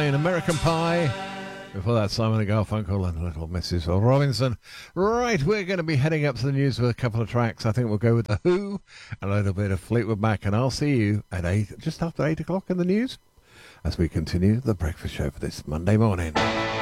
An American Pie. Before that, Simon & Garfunkel and Little Mrs. Robinson. Right, we're going to be heading up to the news with a couple of tracks. I think we'll go with The Who, a little bit of Fleetwood Mac, and I'll see you at 8, just after 8 o'clock in the news, as we continue the breakfast show for this Monday morning.